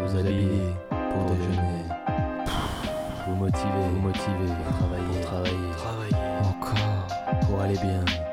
vous habiller pour déjeuner, vous motiver, travailler, encore, pour aller bien.